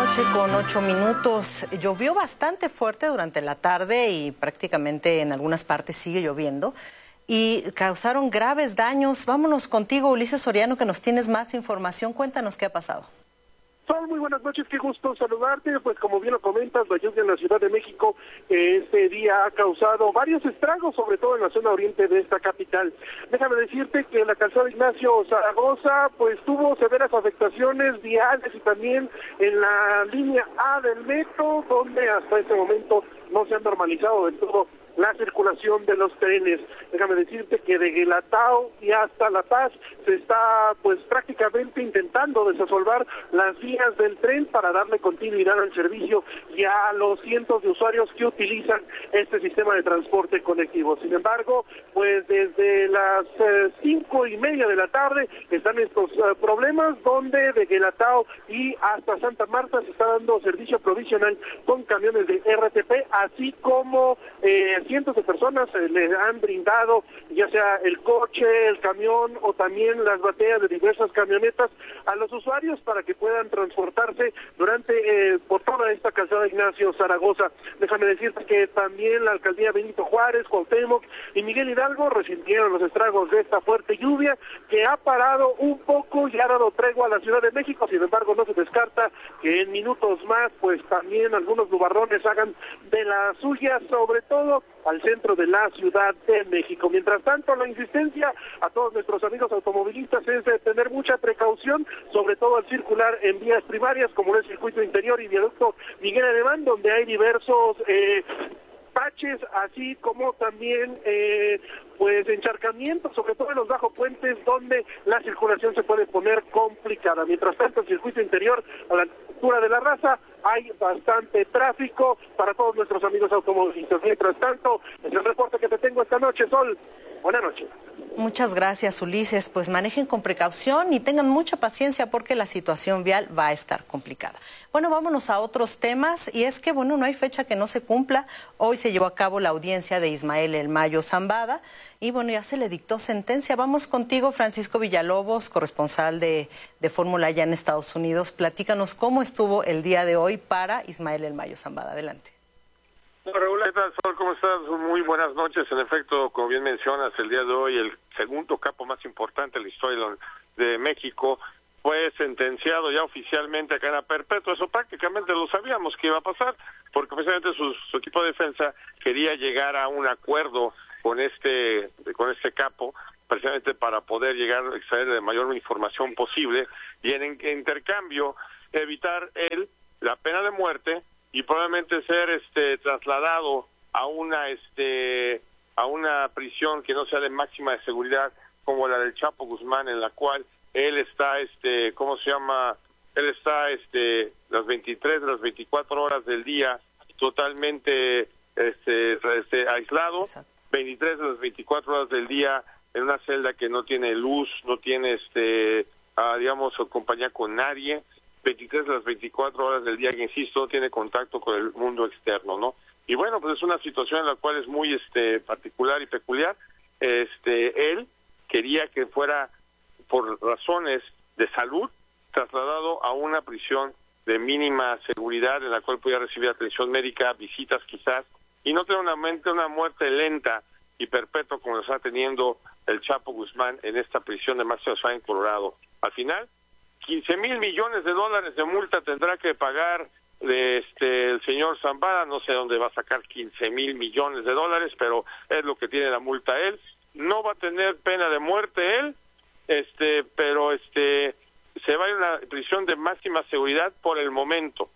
noche con 8 minutos. Llovió bastante fuerte durante la tarde y prácticamente en algunas partes sigue lloviendo y causaron graves daños. Vámonos contigo, Ulises Soriano, que nos tienes más información. Cuéntanos qué ha pasado. Sol, muy buenas noches, qué gusto saludarte. Pues como bien lo comentas, la lluvia en la Ciudad de México este día ha causado varios estragos, sobre todo en la zona oriente de esta capital. Déjame decirte que la calzada Ignacio Zaragoza pues tuvo severas afectaciones viales y también en la línea A del metro, donde hasta este momento no se ha normalizado del todo la circulación de los trenes. Déjame decirte que de Guelatao y hasta La Paz se está pues prácticamente intentando desasolvar las vías del tren para darle continuidad al servicio y a los cientos de usuarios que utilizan este sistema de transporte colectivo. Sin embargo, pues desde las 5:30 de la tarde están estos problemas, donde de Guelatao y hasta Santa Marta se está dando servicio provisional con camiones de RTP, así como cientos de personas le han brindado ya sea el coche, el camión o también las bateas de diversas camionetas a los usuarios para que puedan transportarse durante por toda esta calzada Ignacio Zaragoza. Déjame decirte que también la alcaldía Benito Juárez, Cuauhtémoc y Miguel Hidalgo resintieron los estragos de esta fuerte lluvia que ha parado un poco y ha dado tregua a la Ciudad de México. Sin embargo, no se descarta que en minutos más pues también algunos nubarrones hagan de las suyas, sobre todo al centro de la Ciudad de México. Mientras tanto, la insistencia a todos nuestros amigos automovilistas es de tener mucha precaución, sobre todo al circular en vías primarias, como el circuito interior y viaducto Miguel Alemán, donde hay diversos baches, así como también pues encharcamientos, sobre todo en los bajopuentes, donde la circulación se puede poner complicada. Mientras tanto, el circuito interior a la altura de La Raza hay bastante tráfico para todos nuestros amigos automovilistas. Mientras tanto, es el reporte que te tengo esta noche, Sol. Buenas noches. Muchas gracias, Ulises. Pues manejen con precaución y tengan mucha paciencia porque la situación vial va a estar complicada. Bueno, vámonos a otros temas, y es que, bueno, no hay fecha que no se cumpla. Hoy se llevó a cabo la audiencia de Ismael El Mayo Zambada y, bueno, ya se le dictó sentencia. Vamos contigo, Francisco Villalobos, corresponsal de Fórmula allá en Estados Unidos. Platícanos cómo estuvo el día de hoy para Ismael El Mayo Zambada. Adelante. Raúl, ¿qué tal, Sol? ¿Cómo estás? Muy buenas noches. En efecto, como bien mencionas, el día de hoy el segundo capo más importante de la historia de México fue sentenciado ya oficialmente a cadena perpetua. Eso prácticamente lo sabíamos que iba a pasar, porque precisamente su equipo de defensa quería llegar a un acuerdo con este capo, precisamente para poder llegar a extraer la mayor información posible y en intercambio evitar la pena de muerte y probablemente ser trasladado a una prisión que no sea de máxima de seguridad como la del Chapo Guzmán, en la cual él está él está las 23 de las 24 horas del día totalmente aislado. Exacto. 23 de las 24 horas del día en una celda que no tiene luz, no tiene compañía con nadie. 23 de las 24 horas del día, que insisto, no tiene contacto con el mundo externo, ¿no? Y bueno, pues es una situación en la cual es muy particular y peculiar. Él quería que fuera, por razones de salud, trasladado a una prisión de mínima seguridad en la cual pudiera recibir atención médica, visitas quizás, y no tener una muerte lenta y perpetua como lo está teniendo el Chapo Guzmán en esta prisión de máxima seguridad en Colorado. Al final, 15,000 millones de dólares de multa tendrá que pagar el señor Zambada. No sé dónde va a sacar 15,000 millones de dólares, pero es lo que tiene la multa él. No va a tener pena de muerte él, pero se va a ir a una prisión de máxima seguridad por el momento,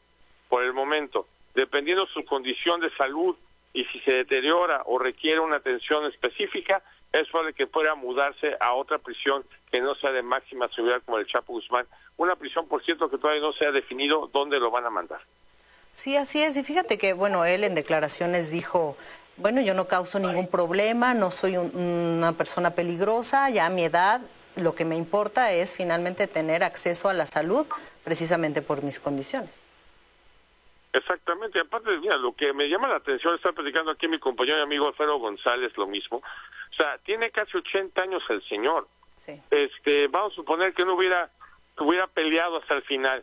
dependiendo su condición de salud y si se deteriora o requiere una atención específica, es probable que pueda mudarse a otra prisión que no sea de máxima seguridad como el Chapo Guzmán. Una prisión, por cierto, que todavía no se ha definido dónde lo van a mandar. Sí, así es. Y fíjate que, bueno, él en declaraciones dijo, bueno, yo no causo ningún problema, no soy una persona peligrosa, ya a mi edad lo que me importa es finalmente tener acceso a la salud, precisamente por mis condiciones. Exactamente, aparte, mira, lo que me llama la atención, está platicando aquí mi compañero y amigo Alfredo González, lo mismo. O sea, tiene casi 80 años el señor. Sí. Vamos a suponer que no hubiera peleado hasta el final.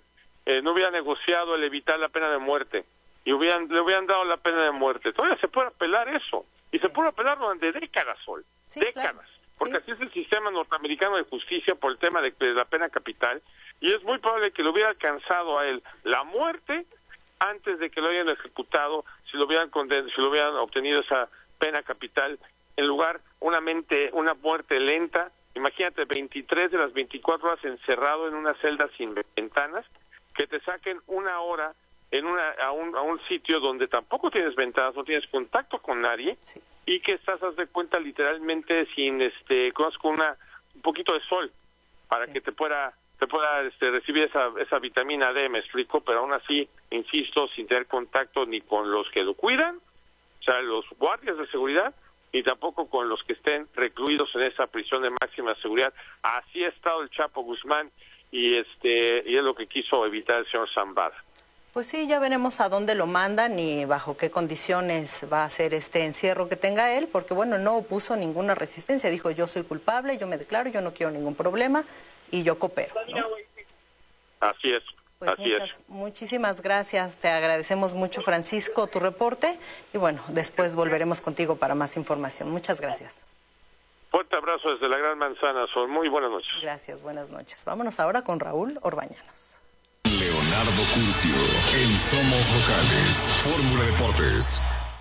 no hubiera negociado el evitar la pena de muerte y le hubieran dado la pena de muerte. Todavía se puede apelar eso, y se puede apelar durante décadas, Sol, Sí, décadas, claro. porque así es el sistema norteamericano de justicia por el tema de la pena capital, y es muy probable que le hubiera alcanzado a él la muerte antes de que lo hayan ejecutado, si lo hubieran obtenido esa pena capital, en lugar una muerte lenta. Imagínate, 23 de las 24 horas encerrado en una celda sin ventanas, que te saquen una hora a un sitio donde tampoco tienes ventanas, no tienes contacto con nadie, Sí. y que estás, haz de cuenta, literalmente sin con un poquito de sol para Sí. que te pueda recibir esa vitamina D, me explico, pero aún así, insisto, sin tener contacto ni con los que lo cuidan, o sea, los guardias de seguridad, ni tampoco con los que estén recluidos en esa prisión de máxima seguridad. Así ha estado el Chapo Guzmán, y es lo que quiso evitar el señor Zambada. Pues sí, ya veremos a dónde lo mandan y bajo qué condiciones va a ser este encierro que tenga él, porque bueno, no opuso ninguna resistencia, dijo yo soy culpable, yo me declaro, yo no quiero ningún problema y yo coopero, ¿no? Así es, Pues así es. muchísimas gracias, te agradecemos mucho, Francisco, tu reporte, y bueno, después volveremos contigo para más información. Muchas gracias. Fuerte abrazo desde la Gran Manzana, Sol. Muy buenas noches. Gracias, buenas noches. Vámonos ahora con Raúl Orbañanos. Leonardo Curcio en Somos Locales, Fórmula Deportes.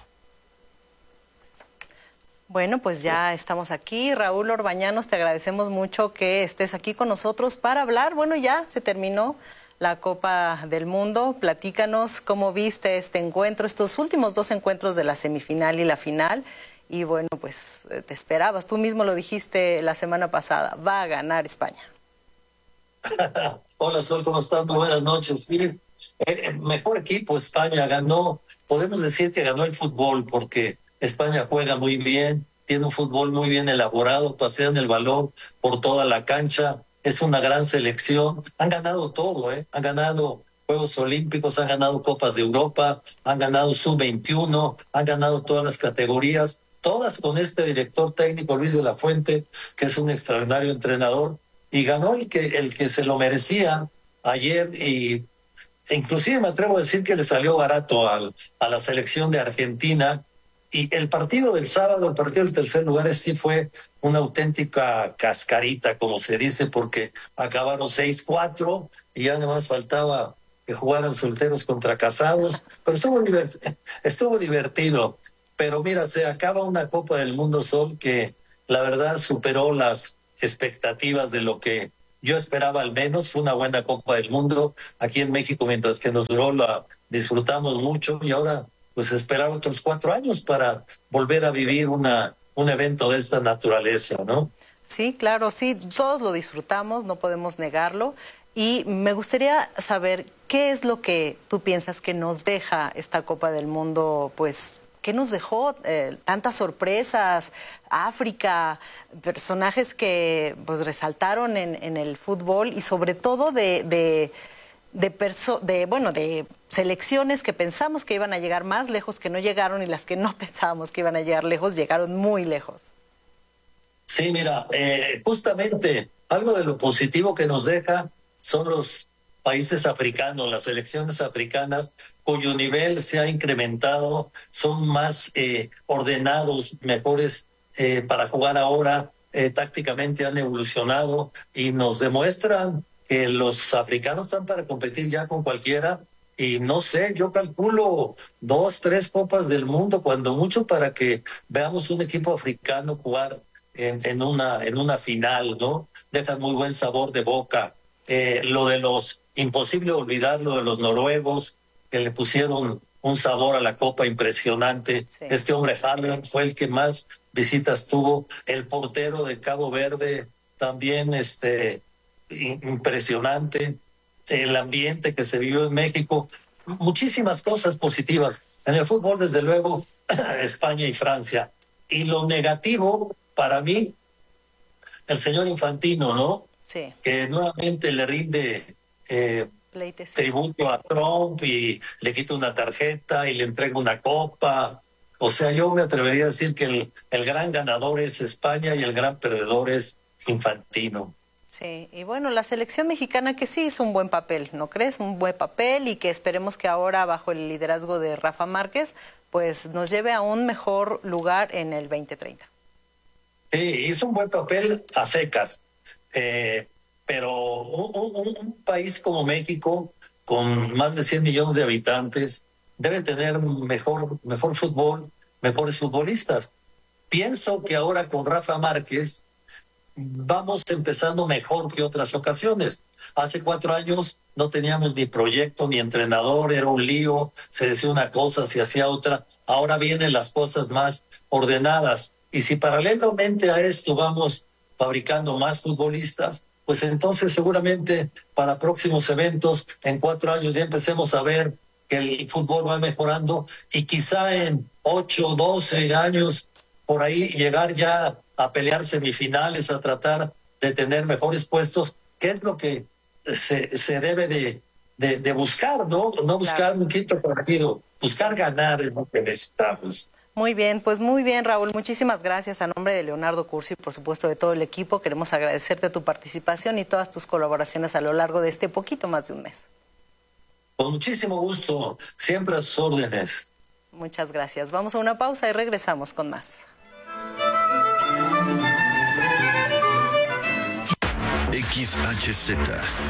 Bueno, pues ya estamos aquí. Raúl Orbañanos, te agradecemos mucho que estés aquí con nosotros para hablar. Bueno, ya se terminó la Copa del Mundo. Platícanos cómo viste este encuentro, estos últimos dos encuentros de la semifinal y la final. Y bueno, pues te esperabas, tú mismo lo dijiste la semana pasada, va a ganar España. Hola, Sol, ¿cómo estás? Muy buenas noches. Miren, mejor equipo, España ganó, podemos decir que ganó el fútbol, porque España juega muy bien, tiene un fútbol muy bien elaborado, pasean el balón por toda la cancha, es una gran selección, han ganado todo, han ganado Juegos Olímpicos, han ganado Copas de Europa, han ganado Sub-21, han ganado todas las categorías, todas con este director técnico Luis de la Fuente, que es un extraordinario entrenador, y ganó el que se lo merecía ayer, e inclusive me atrevo a decir que le salió barato a la selección de Argentina. Y el partido del sábado, el partido del tercer lugar, sí fue una auténtica cascarita, como se dice, porque acabaron 6-4 y ya nada más faltaba que jugaran solteros contra casados, pero estuvo divertido. Pero mira, se acaba una Copa del Mundo, Sol, que la verdad superó las expectativas de lo que yo esperaba. Al menos fue una buena Copa del Mundo aquí en México, mientras que nos duró la disfrutamos mucho, y ahora pues esperar otros 4 años para volver a vivir un evento de esta naturaleza, ¿no? Sí, claro, sí, todos lo disfrutamos, no podemos negarlo. Y me gustaría saber qué es lo que tú piensas que nos deja esta Copa del Mundo, pues, ¿qué nos dejó? Tantas sorpresas, África, personajes que pues resaltaron en el fútbol, y sobre todo de selecciones que pensamos que iban a llegar más lejos, que no llegaron, y las que no pensábamos que iban a llegar lejos, llegaron muy lejos. Sí, mira, justamente algo de lo positivo que nos deja son los países africanos, las selecciones africanas, cuyo nivel se ha incrementado, son más ordenados, mejores para jugar ahora, tácticamente han evolucionado y nos demuestran que los africanos están para competir ya con cualquiera. Y no sé, yo calculo 2, 3 Copas del Mundo, cuando mucho, para que veamos un equipo africano jugar en una final, ¿no? Dejan muy buen sabor de boca. Imposible olvidar lo de los noruegos, que le pusieron un sabor a la Copa impresionante. Sí. Este hombre Haaland fue el que más visitas tuvo. El portero de Cabo Verde también impresionante. El ambiente que se vivió en México, muchísimas cosas positivas. En el fútbol, desde luego, España y Francia. Y lo negativo, para mí, el señor Infantino, ¿no? Sí. Que nuevamente le rinde tributo a Trump y le quita una tarjeta y le entrega una copa. O sea, yo me atrevería a decir que el gran ganador es España y el gran perdedor es Infantino. Sí, y bueno, la selección mexicana que sí hizo un buen papel, ¿no crees? Un buen papel y que esperemos que ahora, bajo el liderazgo de Rafa Márquez, pues nos lleve a un mejor lugar en el 2030. Sí, hizo un buen papel a secas, pero un país como México, con más de 100 millones de habitantes, debe tener mejor fútbol, mejores futbolistas. Pienso que ahora con Rafa Márquez vamos empezando mejor que otras ocasiones. Hace 4 años no teníamos ni proyecto ni entrenador, era un lío, se decía una cosa, se hacía otra. Ahora vienen las cosas más ordenadas. Y si paralelamente a esto vamos fabricando más futbolistas, pues entonces seguramente para próximos eventos, en 4 años ya empecemos a ver que el fútbol va mejorando y quizá en 8, 12 años por ahí llegar ya a pelear semifinales, a tratar de tener mejores puestos, que es lo que se debe de buscar, ¿no? No buscar un quinto partido, buscar ganar es lo que necesitamos. Muy bien, pues muy bien, Raúl. Muchísimas gracias a nombre de Leonardo Curcio y por supuesto de todo el equipo. Queremos agradecerte tu participación y todas tus colaboraciones a lo largo de este poquito más de un mes. Con muchísimo gusto, siempre a sus órdenes. Muchas gracias. Vamos a una pausa y regresamos con más. XHZ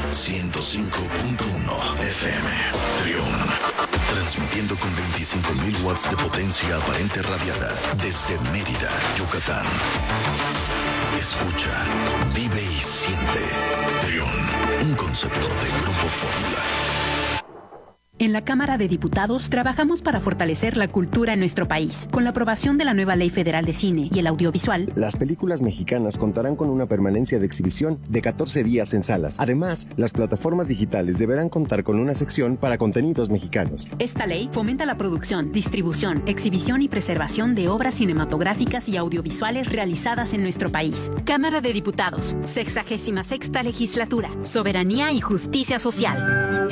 105.1 FM Trión, transmitiendo con 25.000 watts de potencia aparente radiada desde Mérida, Yucatán. Escucha, vive y siente Trión, un concepto de Grupo Fórmula. En la Cámara de Diputados trabajamos para fortalecer la cultura en nuestro país. Con la aprobación de la nueva Ley Federal de Cine y el Audiovisual, las películas mexicanas contarán con una permanencia de exhibición de 14 días en salas. Además, las plataformas digitales deberán contar con una sección para contenidos mexicanos. Esta ley fomenta la producción, distribución, exhibición y preservación de obras cinematográficas y audiovisuales realizadas en nuestro país. Cámara de Diputados, 66ª Legislatura. Soberanía y justicia social.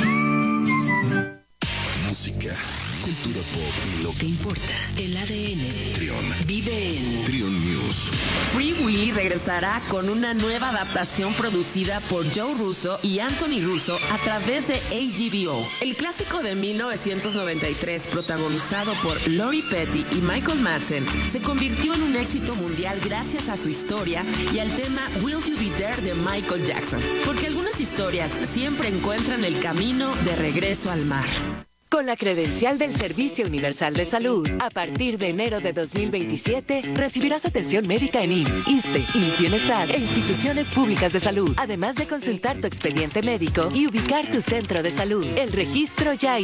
Música, cultura pop y lo que importa. El ADN. Trión. Vive en Trión News. Free Willy regresará con una nueva adaptación producida por Joe Russo y Anthony Russo a través de HBO. El clásico de 1993, protagonizado por Lori Petty y Michael Madsen, se convirtió en un éxito mundial gracias a su historia y al tema Will You Be There de Michael Jackson. Porque algunas historias siempre encuentran el camino de regreso al mar. Con la credencial del Servicio Universal de Salud, a partir de enero de 2027, recibirás atención médica en IMSS, ISSSTE, IMSS Bienestar e instituciones públicas de salud, además de consultar tu expediente médico y ubicar tu centro de salud. El registro ya